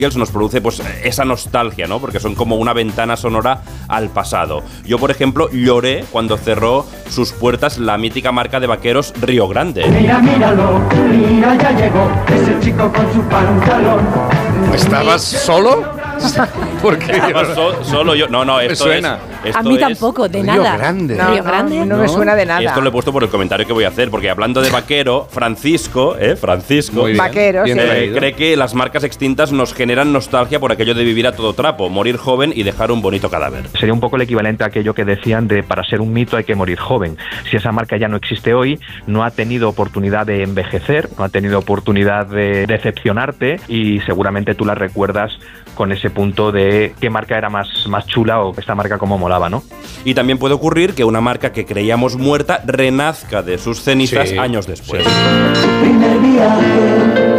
nos produce pues esa nostalgia, ¿no? Porque son como una ventana sonora al pasado. Yo, por ejemplo, lloré cuando cerró sus puertas la mítica marca de vaqueros Río Grande. Mira, míralo, mira, ya llegó ese chico con su pantalón. ¿Estabas solo? Porque solo yo. No, esto suena. A mí tampoco, de nada. Río Grande. Río Grande. No me suena de nada. Esto lo he puesto por el comentario que voy a hacer, porque hablando de vaquero, Francisco, Muy bien, Vaqueros, bien traído. cree que las marcas extintas nos generan nostalgia por aquello de vivir a todo trapo, morir joven y dejar un bonito cadáver. Sería un poco el equivalente a aquello que decían de para ser un mito hay que morir joven. Si esa marca ya no existe hoy, no ha tenido oportunidad de envejecer, no ha tenido oportunidad de decepcionarte y seguramente tú la recuerdas con ese punto de qué marca era más chula o esta marca cómo molaba, ¿no? Y también puede ocurrir que una marca que creíamos muerta renazca de sus cenizas años después. Primer viaje,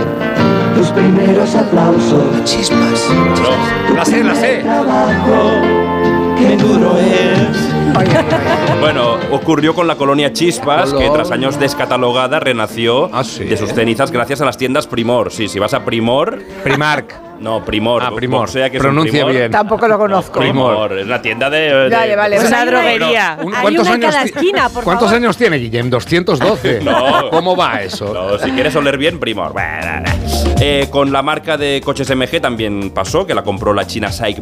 tus primeros aplausos. Chispas. La sé. Trabajo, qué duro es. Bueno, ocurrió con la colonia Chispas, Hola. que tras años descatalogada renació ¿sí? de sus cenizas gracias a las tiendas Primor. Sí, si vas a Primor... Primark. No, Primor. Primor. O sea que pronuncia es un Primor. bien. Tampoco lo conozco. Primor. Es una tienda de... Vale. Es una Bueno, droguería. ¿Cuántos Hay una en años cada esquina, por ¿Cuántos favor. años tiene Guillem? 212. No. ¿Cómo va eso? No, si quieres oler bien, Primor. Con la marca de coches MG también pasó, que la compró la china SAIC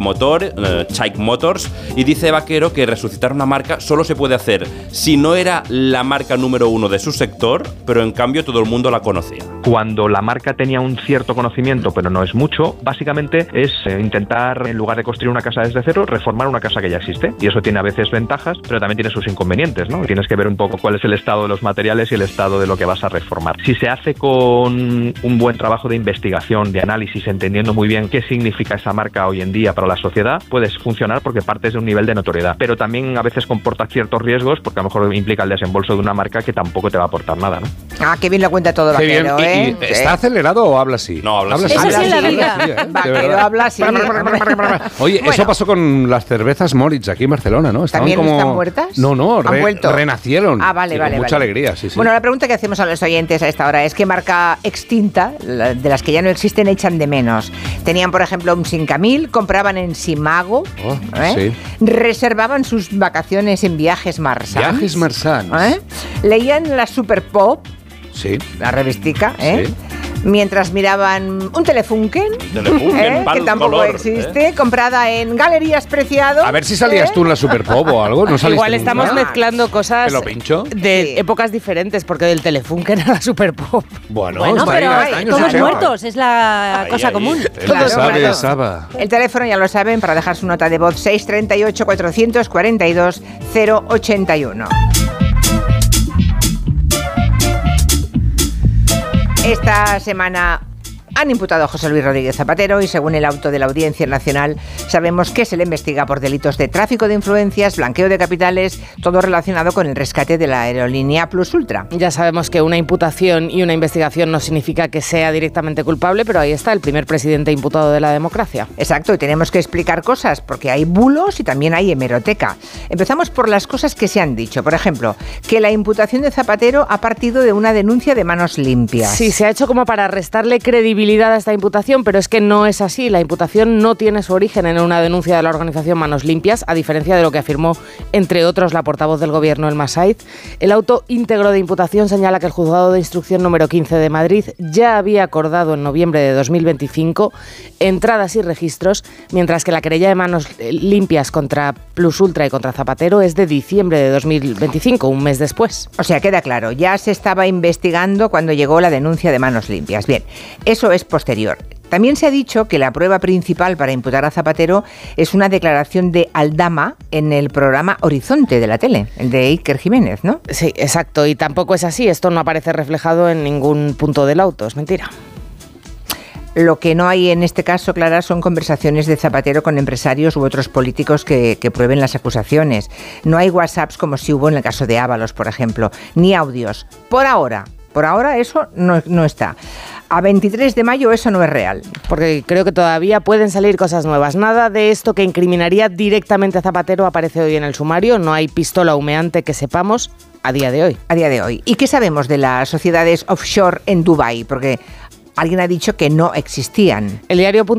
Motors, y dice Vaquero que resucitar una marca solo se puede hacer si no era la marca número uno de su sector, pero en cambio todo el mundo la conocía. Cuando la marca tenía un cierto conocimiento, pero no es mucho, básicamente es intentar, en lugar de construir una casa desde cero, reformar una casa que ya existe. Y eso tiene a veces ventajas, pero también tiene sus inconvenientes, ¿no? Tienes que ver un poco cuál es el estado de los materiales y el estado de lo que vas a reformar. Si se hace con un buen trabajo de investigación, de análisis, entendiendo muy bien qué significa esa marca hoy en día para la sociedad, puedes funcionar porque partes de un nivel de notoriedad. Pero también a veces comporta ciertos riesgos porque a lo mejor implica el desembolso de una marca que tampoco te va a aportar nada, ¿no? Ah, qué bien lo cuenta todo Qué bien. Vaquero, ¿eh? ¿Y está acelerado o habla así? No, habla así. Eso sí, la vida. De Vaquero verdad. habla así. Oye, Bueno. eso pasó con las cervezas Moritz aquí en Barcelona, ¿no? Estaban ¿También como... están muertas? No, ¿Han vuelto? renacieron. Ah, vale. Y con mucha alegría, sí. Bueno, la pregunta que hacemos a los oyentes a esta hora es ¿qué marca extinta, de las que ya no existen, echan de menos? Tenían, por ejemplo, un Sincamil, compraban en Simago, sí. reservaban sus vacaciones en Viajes Marsans. Viajes Marsans. Leían la Super Pop, Sí. la revistica, Sí. mientras miraban un Telefunken, Telefunken, que tampoco color, existe, comprada en Galerías Preciado. A ver si salías tú en la Super Pop o algo. ¿No saliste Igual nunca? estamos mezclando cosas ¿Te lo pincho? de Sí. épocas diferentes, porque del Telefunken a la Super Pop. Bueno, Bueno, está pero ahí, hasta años todos 80. muertos, es la cosa ahí. común. Él Claro, sabe, claro. Saba. El teléfono ya lo saben para dejar su nota de voz 638 442 081. Esta semana han imputado a José Luis Rodríguez Zapatero y según el auto de la Audiencia Nacional sabemos que se le investiga por delitos de tráfico de influencias, blanqueo de capitales, todo relacionado con el rescate de la aerolínea Plus Ultra. Ya sabemos que una imputación y una investigación no significa que sea directamente culpable, pero ahí está el primer presidente imputado de la democracia. Exacto, y tenemos que explicar cosas porque hay bulos y también hay hemeroteca. Empezamos por las cosas que se han dicho. Por ejemplo, que la imputación de Zapatero ha partido de una denuncia de Manos Limpias. Sí, se ha hecho como para restarle credibilidad a esta imputación, pero es que no es así. La imputación no tiene su origen en una denuncia de la organización Manos Limpias, a diferencia de lo que afirmó, entre otros, la portavoz del Gobierno, Elma Saiz. El auto íntegro de imputación señala que el Juzgado de Instrucción número 15 de Madrid ya había acordado en noviembre de 2025 entradas y registros, mientras que la querella de Manos Limpias contra Plus Ultra y contra Zapatero es de diciembre de 2025, un mes después. O sea, queda claro, ya se estaba investigando cuando llegó la denuncia de Manos Limpias. Bien, eso es posterior. También se ha dicho que la prueba principal para imputar a Zapatero es una declaración de Aldama en el programa Horizonte de la tele, el de Iker Jiménez, ¿no? Sí, exacto, y tampoco es así. Esto no aparece reflejado en ningún punto del auto, es mentira. Lo que no hay en este caso, Clara, son conversaciones de Zapatero con empresarios u otros políticos que prueben las acusaciones. No hay WhatsApps como si hubo en el caso de Ábalos, por ejemplo, ni audios. Por ahora eso no está. A 23 de mayo eso no es real. Porque creo que todavía pueden salir cosas nuevas. Nada de esto que incriminaría directamente a Zapatero aparece hoy en el sumario. No hay pistola humeante que sepamos a día de hoy. A día de hoy. ¿Y qué sabemos de las sociedades offshore en Dubái? Porque alguien ha dicho que no existían. El diario